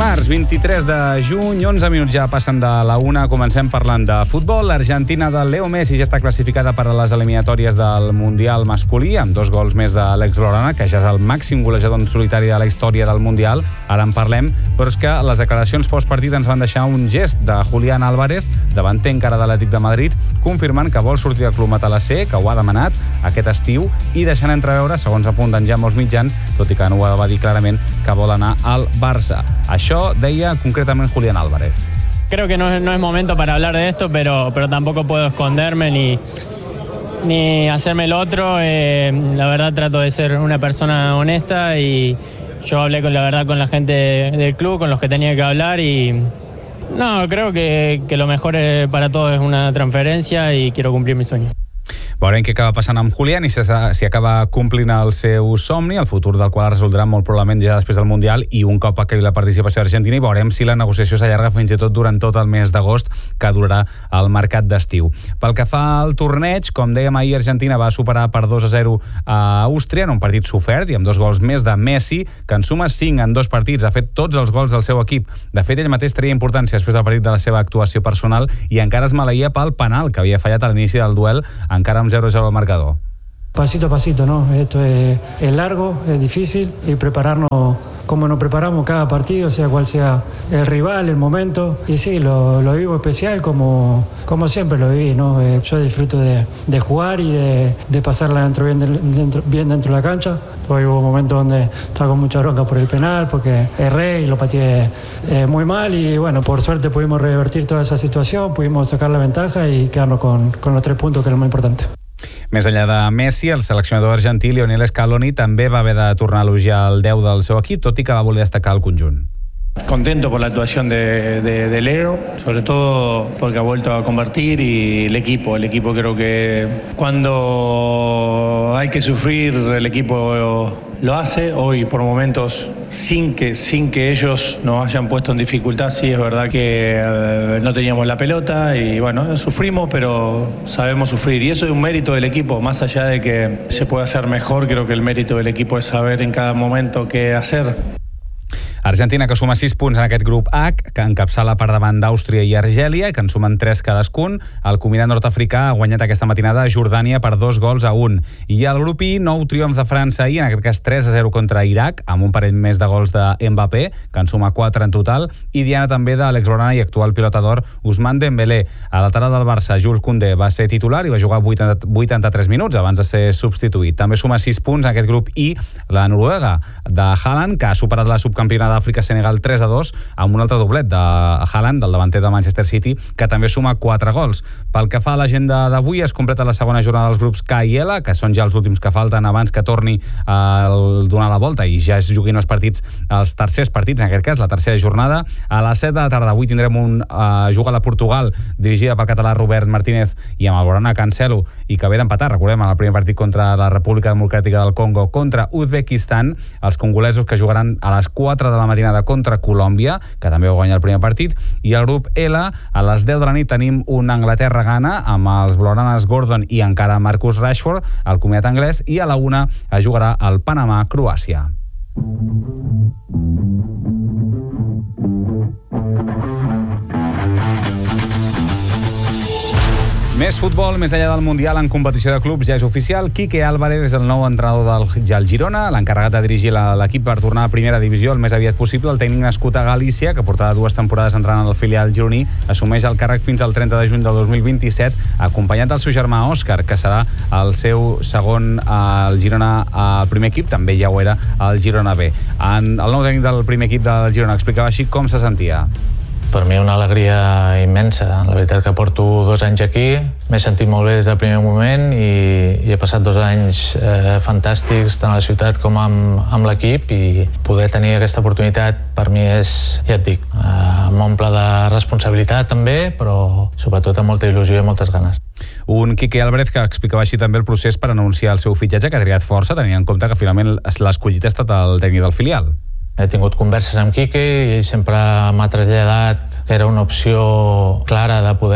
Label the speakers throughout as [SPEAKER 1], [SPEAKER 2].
[SPEAKER 1] Dimarts, 23 de juny, 11 minuts ja passen de la 1. Comencem parlant de futbol. L'Argentina de Leo Messi ja està classificada per a les eliminatòries del Mundial masculí, amb 2 gols més de l'Alex Blaugrana, que ja és el màxim golejador en solitari de la història del Mundial. Ara en parlem, però és que les declaracions postpartit ens van deixar un gest de Julián Álvarez, davanter encara de l'Atlètic de Madrid, confirmant que vol sortir del club matalasser, que ho ha demanat aquest estiu, i deixant entreveure, segons apunten ja molts mitjans, tot i que no ho va dir clarament, que vol anar al Barça. Això deia concretament Julián Álvarez.
[SPEAKER 2] Creo que no es momento para hablar de esto, pero tampoco puedo esconderme ni hacerme el otro. La verdad trato de ser una persona honesta y yo hablé con la gente del club, con los que tenía que hablar y no, creo que lo mejor para todos es una transferencia y quiero cumplir mi sueño.
[SPEAKER 1] Veurem què acaba passant amb Julián i si acaba complint el seu somni, el futur del qual es resoldrà molt probablement ja després del Mundial i un cop acabi la participació argentina, i veurem si la negociació s'allarga fins i tot durant tot el mes d'agost, que durarà el mercat d'estiu. Pel que fa al torneig, com dèiem ahir, Argentina va superar per 2-0 a Àustria en un partit sofert i amb 2 gols més de Messi, que en suma 5 en 2 partits, ha fet tots els gols del seu equip. De fet, ell mateix treia importància després del partit de la seva actuació personal i encara es maleïa pel penal que havia fallat a l'inici del duel, encara amb 0-0 al marcador.
[SPEAKER 3] Pasito a pasito, ¿no? Esto es largo, es difícil y prepararnos como nos preparamos cada partido, sea cual sea el rival, el momento. Y sí, lo vivo especial como siempre lo viví, ¿no? Yo disfruto de jugar y de pasarla bien dentro de la cancha. Hoy hubo momentos donde estaba con mucha bronca por el penal porque erré y lo pateé muy mal y bueno, por suerte pudimos revertir toda esa situación, pudimos sacar la ventaja y quedarnos con los 3 puntos, que es lo más importante.
[SPEAKER 1] Més enllà de Messi, el seleccionador argentí Lionel Scaloni també va haver de tornar a elogiar el 10 del seu equip, tot i que va voler destacar el conjunt.
[SPEAKER 4] Contento por la actuación de Leo, sobre todo porque ha vuelto a convertir, y el equipo creo que cuando hay que sufrir el equipo lo hace. Hoy por momentos sin que ellos nos hayan puesto en dificultad, sí es verdad que no teníamos la pelota y bueno, sufrimos, pero sabemos sufrir y eso es un mérito del equipo, más allá de que se pueda hacer mejor. Creo que el mérito del equipo es saber en cada momento qué hacer.
[SPEAKER 1] Argentina, que suma 6 punts en aquest grup H, que encapçala per davant d'Àustria i Argèlia, que en sumen 3 cadascun. El combinat nord-africà ha guanyat aquesta matinada a Jordània per 2-1. I al grup I, 9 triomfs de França ahir, en aquest cas 3-0 contra Iraq, amb un parell més de gols de Mbappé, que en suma 4 en total, i diana també d'Alex Blaugrana i actual pilota d'or Ousmane Dembélé. A lateral del Barça, Jules Koundé va ser titular i va jugar 83 minuts abans de ser substituït. També suma 6 punts en aquest grup I, la Noruega de Haaland, que ha superat la subcampiona d'Àfrica-Senegal 3-2 amb un altre doblet de Haaland, del davanter del Manchester City, que també suma 4 gols. Pel que fa a l'agenda d'avui, es completa la segona jornada dels grups K i L, que són ja els últims que falten abans que torni a donar la volta i ja es juguin els tercers partits, en aquest cas, la tercera jornada. A les 7 de la tarda avui tindrem jugar a Portugal, dirigida pel català Robert Martínez i amb el Blaugrana Cancelo, i que ve d'empatar, recordem, en el primer partit contra la República Democràtica del Congo contra Uzbekistan, els congolesos que jugaran a les 4 de la matinada contra Colòmbia, que també va guanyar el primer partit, i al grup L, a les 10 de la nit tenim un Anglaterra-Ghana amb els blaugranes Gordon i encara Marcus Rashford, el combinat anglès, i a la 1 es jugarà el Panamà-Croàcia. Més futbol, més enllà del Mundial en competició de clubs, ja és oficial. Quique Álvarez és el nou entrenador del Girona, l'encarregat de dirigir l'equip per tornar a primera divisió el més aviat possible. El tècnic nascut a Galícia, que portava 2 temporades entrenant al filial gironí, assumeix el càrrec fins al 30 de juny del 2027, acompanyat del seu germà Òscar, que serà el seu segon al Girona al primer equip, també ja ho era al Girona B. El nou tècnic del primer equip del Girona explicava així com se sentia.
[SPEAKER 5] Per mi una alegria immensa. La veritat que porto 2 anys aquí, m'he sentit molt bé des del primer moment i he passat 2 anys fantàstics tant a la ciutat com amb l'equip, i poder tenir aquesta oportunitat per mi és, ja et dic, m'omple de responsabilitat també, però sobretot amb molta il·lusió i moltes ganes.
[SPEAKER 1] Un Quique Álvarez que explicava així també el procés per anunciar el seu fitxatge, que ha trigat força, tenint en compte que finalment l'escollit ha estat el tècnic del filial.
[SPEAKER 5] He tingut converses amb Quique i ell sempre m'ha traslladat que era una opció clara de poder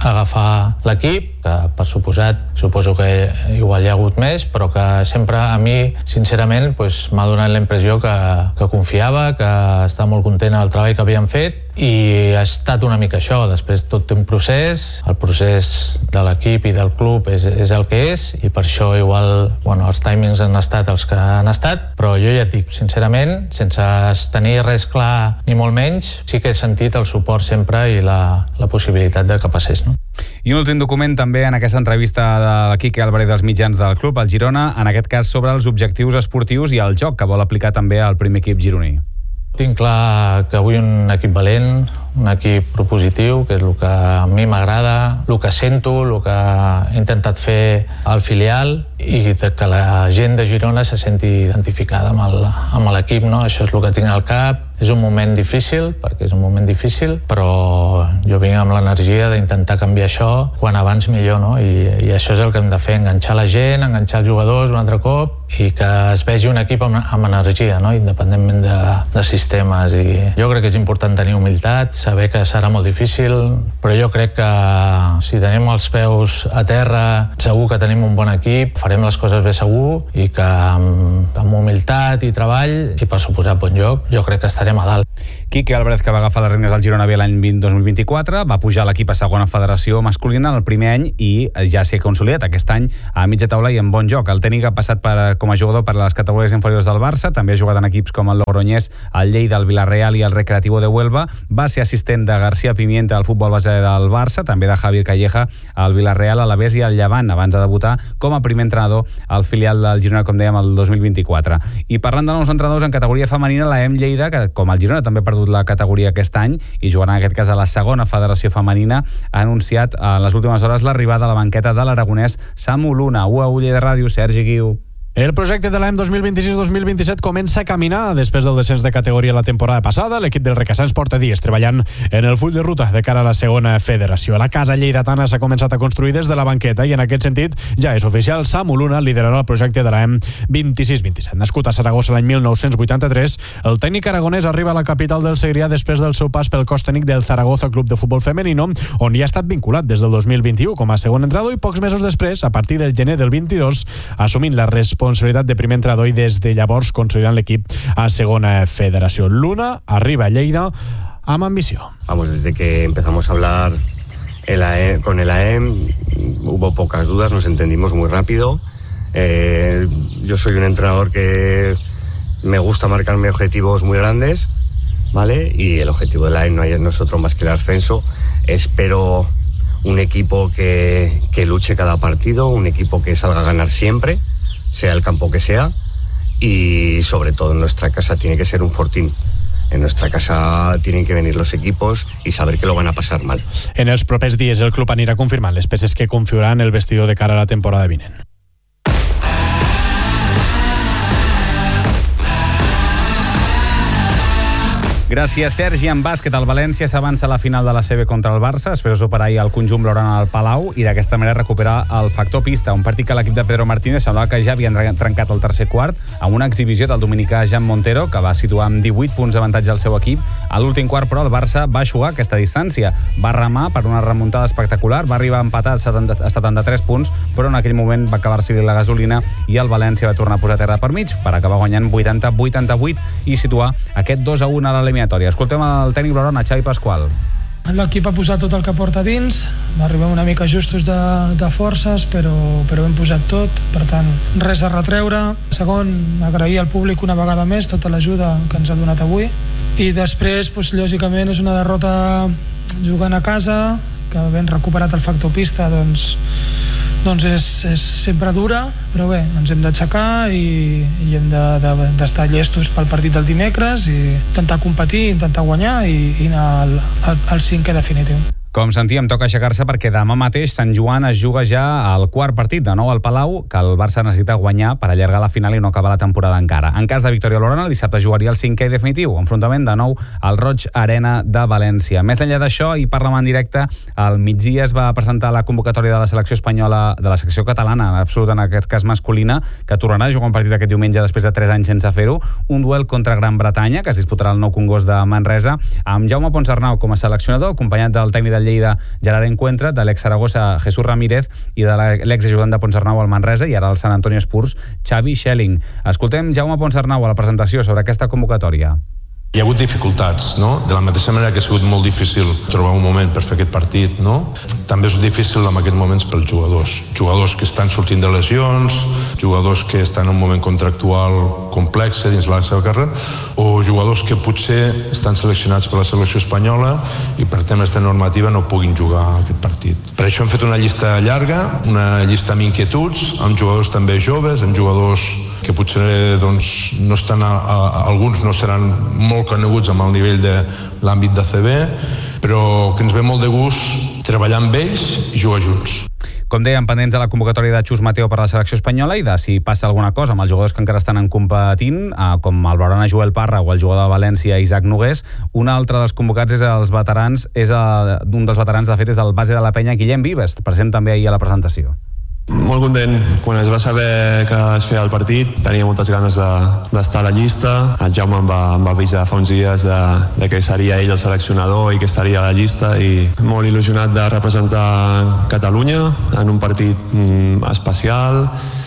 [SPEAKER 5] agafar l'equip, que per suposat suposo que igual hi ha hagut més, però que sempre a mi, sincerament, m'ha donat la impressió que confiava, que estava molt content del treball que havíem fet, i ha estat una mica això. Després tot té un procés, el procés de l'equip i del club és el que és, i per això igual els timings han estat els que han estat, però jo ja et dic, sincerament, sense tenir res clar ni molt menys, sí que he sentit el suport sempre i la possibilitat de que passés, no?
[SPEAKER 1] I un últim document també en aquesta entrevista de Quique Álvarez dels mitjans del club, el Girona, en aquest cas sobre els objectius esportius i el joc que vol aplicar també al primer equip gironí.
[SPEAKER 5] Tinc clar que vull un equip valent, un equip propositiu, que és el que a mi m'agrada, el que sento, el que he intentat fer al filial, i que la gent de Girona se senti identificada amb l'equip, no? Això és el que tinc al cap. És un moment difícil, perquè és un moment difícil, però jo vinc amb l'energia d'intentar canviar això quan abans millor, no? I això és el que hem de fer, enganxar la gent, enganxar els jugadors un altre cop, i que es vegi un equip amb energia, no? Independentment de sistemes. I jo crec que és important tenir humilitat, saber que serà molt difícil, però jo crec que si tenim els peus a terra, segur que tenim un bon equip, farem les coses bé segur, i que amb humilitat i treball, i per suposar bon joc, jo crec que estarem a dalt.
[SPEAKER 1] Quique Álvarez, que va agafar les regnes del Girona B l'any 2024, va pujar l'equip a segona federació masculina el primer any i ja s'hi ha consolidat aquest any a mitja taula i en bon joc. El tècnic ha passat com a jugador per les categories inferiors del Barça, també ha jugat en equips com el Logroñés, el Lleida, el Villarreal i el Recreativo de Huelva, va ser assistent de García Pimienta al futbol base del Barça, també de Javier Calleja al Villarreal, a l'Alavés i al Llevant, abans de debutar com a primer entrenador al filial del Girona, com dèiem, el 2024. I parlant de nous entrenadors en categoria femenina, la EM Lleida, que com el Girona també ha perdut la categoria aquest any i jugarà en aquest cas a la segona federació femenina, ha anunciat en les últimes hores l'arribada a la banqueta de l'aragonès Samu Luna. UAU de Ràdio, Sergi Guiu.
[SPEAKER 6] El projecte de l'any 2026-2027 comença a caminar després del descens de categoria la temporada passada. L'equip del Requesens porta dies treballant en el full de ruta de cara a la segona federació. La casa lleidatana s'ha començat a construir des de la banqueta i en aquest sentit ja és oficial. Samu Luna liderarà el projecte de l'any 26-27. Nascut a Saragossa l'any 1983, el tècnic aragonès arriba a la capital del Segrià després del seu pas pel cos tècnic del Zaragoza Club de Futbol Femenino, on hi ha estat vinculat des del 2021 com a segon entrenador i pocs mesos després, a partir del gener del 22, assumint la responsabilitat de primer entrenador i des de llavors consolidant l'equip a segona federació. Luna arriba a Lleida amb ambició.
[SPEAKER 7] Desde que empezamos a hablar con el AEM hubo pocas dudas, nos entendimos muy rápido. Yo soy un entrenador que me gusta marcarme objetivos muy grandes, ¿vale? Y el objetivo del AEM no es otro más que el ascenso. Espero un equipo que luche cada partido, un equipo que salga a ganar siempre, sea el campo que sea, y sobre todo en nuestra casa tiene que ser un fortín. En nuestra casa tienen que venir los equipos y saber que lo van a pasar mal.
[SPEAKER 6] En els propers dies el club anirà confirmant les peces que configuran el vestidor de cara a la temporada vinent.
[SPEAKER 1] Gràcies, Sergi. En bàsquet, el València s'avança a la final de la CB contra el Barça, després de superar ahir el conjunt blaugrana al Palau i d'aquesta manera recuperar el factor pista, un partit que l'equip de Pedro Martínez semblava que ja havien trencat el tercer quart amb una exhibició del dominicà Jan Montero, que va situar amb 18 punts d'avantatge al seu equip. A l'últim quart, però, el Barça va jugar aquesta distància, va remar per una remuntada espectacular, va arribar empatat a 73 punts, però en aquell moment va acabar-se la gasolina i el València va tornar a posar terra per mig per acabar guanyant 80-88 i situar aquest 2-1 a l'eliminatòria. Escoltem el tècnic blaugrana, Xavi Pasqual.
[SPEAKER 8] L'equip ha posat tot el que porta dins, va arribar una mica justos de forces, però hem posat tot, per tant, res a retreure. Segon, agrair al públic una vegada més tota l'ajuda que ens ha donat avui. I després, lògicament, és una derrota jugant a casa, que ben recuperat el factor pista, doncs és sempre dura, però bé, ens hem d'aixecar i hem d'estar llestos pel partit del dimecres i intentar competir, intentar guanyar i anar al cinquè definitiu.
[SPEAKER 1] Com sentíem, toca aixecar-se perquè demà mateix Sant Joan es juga ja al quart partit, de nou al Palau, que el Barça necessita guanyar per allargar la final i no acabar la temporada encara. En cas de victòria blaugrana, el dissabte jugaria el cinquè i definitiu, enfrontament de nou al Roig Arena de València. Més enllà d'això, i parlem en directe, al migdia es va presentar la convocatòria de la selecció espanyola, de la secció catalana, en absolut en aquest cas masculina, que tornarà a jugar un partit aquest diumenge després de 3 anys sense fer-ho, un duel contra Gran Bretanya, que es disputarà al Nou Congost de Manresa, amb Jaume Ponsarnau com a seleccionador, acompanyat del tècnic del del Lleida, Gerard Encuentra, de l'ex-Saragossa, Jesús Ramírez, i de l'ex-ajudant de Ponsarnau al Manresa, i ara al Sant Antonio Spurs, Xavi Schelling. Escoltem Jaume Ponsarnau a la presentació sobre aquesta convocatòria.
[SPEAKER 9] Hi ha hagut dificultats, no? De la mateixa manera que ha sigut molt difícil trobar un moment per fer aquest partit, no? També és difícil en aquests moments pels jugadors. Jugadors que estan sortint de lesions, jugadors que estan en un moment contractual complex dins la seva carrera, o jugadors que potser estan seleccionats per la selecció espanyola i per temes de normativa no puguin jugar aquest partit. Per això hem fet una llista llarga, una llista amb inquietuds, amb jugadors també joves, amb jugadors que potser doncs, no estan alguns no seran molt coneguts amb el nivell de l'àmbit d'ACB, però que ens ve molt de gust treballar amb ells i jugar junts.
[SPEAKER 1] Com dèiem, pendents de la convocatòria de Xus Mateo per a la selecció espanyola i de si passa alguna cosa amb els jugadors que encara estan competint, com el Barona Joel Parra o el jugador de València Isaac Nogués. Un altre dels convocats és els veterans, un dels veterans, de fet, és el base de la Penya, Guillem Vives, present també ahir a la presentació.
[SPEAKER 10] Molt content. Quan es va saber que es feia el partit tenia moltes ganes d'estar a la llista. El Jaume em va avisar fa uns dies de que seria ell el seleccionador i que estaria a la llista, i molt il·lusionat de representar Catalunya en un partit especial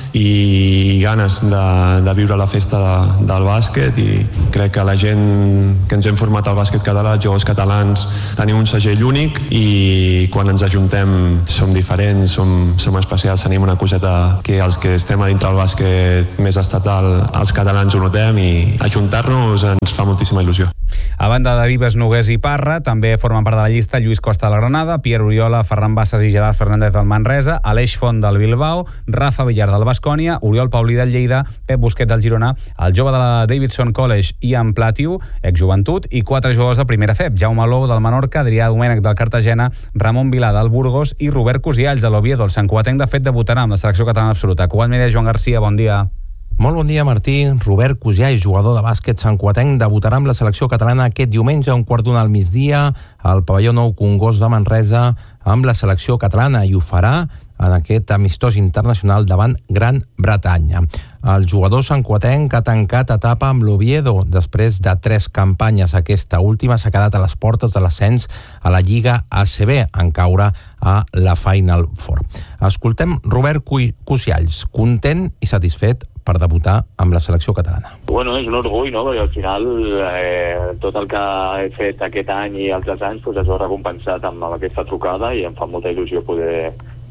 [SPEAKER 10] i ganes de viure la festa del bàsquet. I crec que la gent que ens hem format al bàsquet català, els jugadors catalans, tenim un segell únic i quan ens ajuntem som diferents, som especials, tenim una coseta que els que estem a dintre del bàsquet més estatal, els catalans ho notem, i ajuntar-nos ens fa moltíssima il·lusió.
[SPEAKER 1] A banda de Vives, Nogués i Parra, també formen part de la llista Lluís Costa de la Granada, Pierre Oriola, Ferran Bassas i Gerard Fernández del Manresa, Aleix Font del Bilbao, Rafa Villar del Bascònia, Oriol Paulí del Lleida, Pep Busquets del Girona, el jove de la Davidson College, Ian Platiu, exjoventut, i 4 jugadors de primera FEP, Jaume Lou del Menorca, Adrià Domènech del Cartagena, Ramon Vilà del Burgos i Robert Cosialls de l'Oviedo. El santcugatenc, de fet, debutarà amb la selecció catalana absoluta. Cugat Media, Joan Garcia, bon dia.
[SPEAKER 11] Molt bon dia, Martí. Robert Cosialls, jugador de bàsquet santcugatenc, debutarà amb la selecció catalana aquest diumenge a 1:15 al migdia al pavelló Nou Congost de Manresa amb la selecció catalana, i ho farà en aquest amistós internacional davant Gran Bretanya. El jugador santcugatenc ha tancat etapa amb l'Oviedo després de 3 campanyes. Aquesta última s'ha quedat a les portes de l'ascens a la Lliga ACB, en caure a la Final Four. Escoltem Robert Cosialls, content i satisfet per debutar amb la selecció catalana.
[SPEAKER 12] Bueno, és un orgull, no? Perquè al final tot el que he fet aquest any i altres anys es veu recompensat amb aquesta trucada, i em fa molta il·lusió poder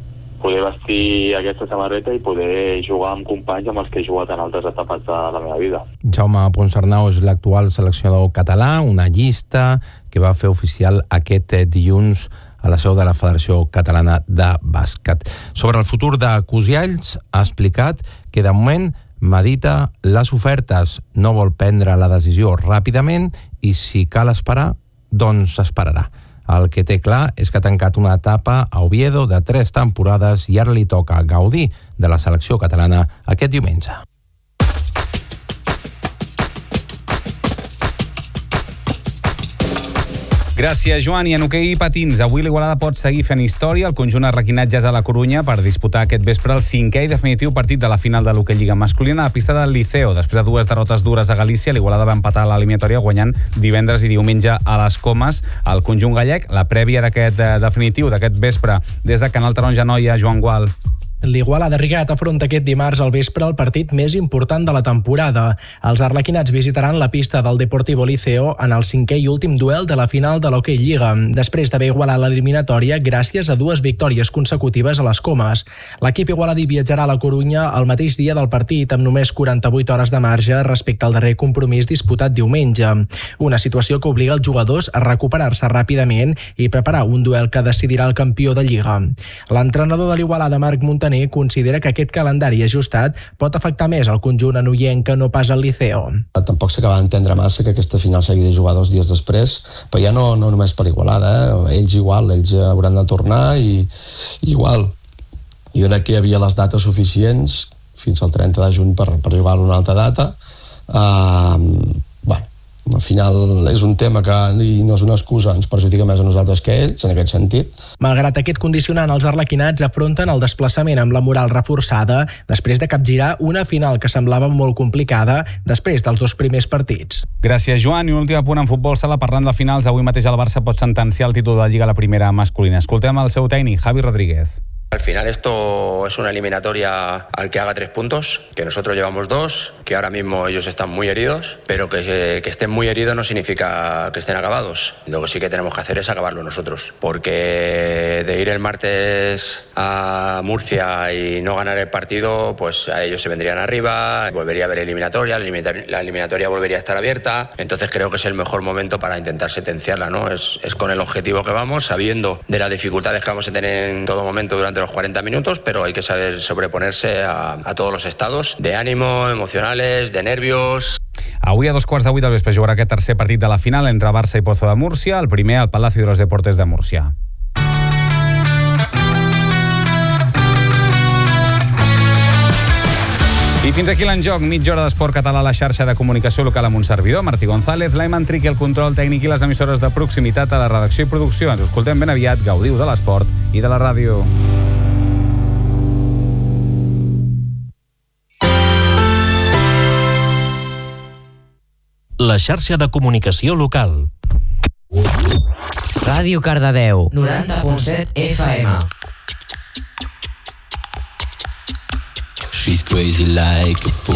[SPEAKER 12] vestir aquesta samarreta i poder jugar amb companys amb els que he jugat en altres etapes de la meva vida.
[SPEAKER 11] Jaume Ponsarnau és l'actual seleccionador català, una llista que va fer oficial aquest dilluns a la seu de la Federació Catalana de Bàsquet. Sobre el futur de Cosialls, ha explicat que de moment medita les ofertes, no vol prendre la decisió ràpidament i si cal esperar, doncs esperarà. El que té clar és que ha tancat una etapa a Oviedo de 3 temporades i ara li toca gaudir de la selecció catalana aquest diumenge.
[SPEAKER 1] Gràcies, Joan. I en hoquei patins, avui l'Igualada pot seguir fent història. El conjunt arlequinat ja és a la Corunya per disputar aquest vespre el 5è i definitiu partit de la final de l'hoquei Lliga masculina a la pista del Liceo. Després de 2 derrotes dures a Galícia, l'Igualada va empatar l'eliminatòria guanyant divendres i diumenge a les Comes al conjunt gallec. La prèvia d'aquest definitiu, d'aquest vespre, des de Canal Taronja Noia, Joan Gual.
[SPEAKER 13] L'Igualada Rigat afronta aquest dimarts al vespre el partit més important de la temporada. Els arlequinats visitaran la pista del Deportivo Liceo en el 5è i últim duel de la final de l'Hockey Lliga, després d'haver igualat l'eliminatòria gràcies a 2 victòries consecutives a les Comes. L'equip igualadí viatjarà a la Corunya el mateix dia del partit, amb només 48 hores de marge respecte al darrer compromís disputat diumenge. Una situació que obliga els jugadors a recuperar-se ràpidament i preparar un duel que decidirà el campió de Lliga. L'entrenador de l'Igualada, Marc Montaner, considera que aquest calendari ajustat pot afectar més al conjunt anoienc que no pas al Liceo.
[SPEAKER 14] Tampoc s'acaba d'entendre massa que aquesta final s'hagi de jugar 2 dies després, però ja no només per Igualada, ells igual, ells hauran de tornar i igual. Jo crec que hi havia les dates suficients fins al 30 de juny per jugar una altra data. Al final és un tema que i no és una excusa, ens perjudica més a nosaltres que a ells, en aquest sentit.
[SPEAKER 13] Malgrat aquest condicionant, els arlequinats afronten el desplaçament amb la moral reforçada després de capgirar una final que semblava molt complicada després dels 2 primers partits.
[SPEAKER 1] Gràcies, Joan. I un últim apunt en futbol sala. Parlant de finals, avui mateix el Barça pot sentenciar el títol de Lliga a la primera masculina. Escoltem el seu tècnic, Javi Rodríguez.
[SPEAKER 15] Al final esto es una eliminatoria al que haga 3 puntos, que nosotros llevamos 2, que ahora mismo ellos están muy heridos, pero que estén muy heridos no significa que estén acabados. Lo que sí que tenemos que hacer es acabarlo nosotros, porque de ir el martes a Murcia y no ganar el partido, pues a ellos se vendrían arriba, volvería a haber eliminatoria, la eliminatoria volvería a estar abierta, entonces creo que es el mejor momento para intentar sentenciarla, ¿no? Es con el objetivo que vamos, sabiendo de las dificultades que vamos a tener en todo momento durante los 40 minutos, pero hay que saber sobreponerse a todos los estados de ánimo, emocionales, de nervios.
[SPEAKER 1] Avui a 2:15 del vespre jugarà aquest tercer partit de la final entre Barça i Pozo de Múrcia, el primer al Palacio de los Deportes de Múrcia. I fins aquí l'enjoc, mitja hora d'esport català a la xarxa de comunicació local amb un servidor, Martí González, l'Aiman Triqui, el control tècnic i les emissores de proximitat a la redacció i producció. Ens escoltem ben aviat, gaudiu de l'esport i de la ràdio.
[SPEAKER 16] La xarxa de comunicació local.
[SPEAKER 17] Ràdio Cardedeu, 90.7 FM.
[SPEAKER 18] She's crazy like a fool.